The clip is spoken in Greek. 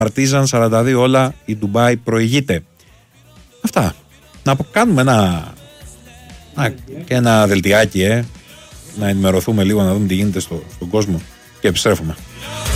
Παρτίζαν 42 όλα, η Ντουμπάι προηγείται. Αυτά. Να κάνουμε ένα δελτιάκι, να ενημερωθούμε λίγο, να δούμε τι γίνεται στον κόσμο και επιστρέφουμε.